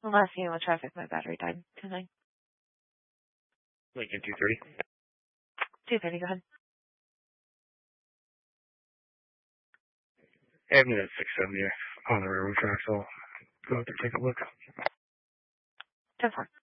Last seen with traffic, my battery died. 2-9. Lincoln 230. 230, go ahead. Avenue at 670 on the railroad tracks. I'll go out there and take a look. 10-4.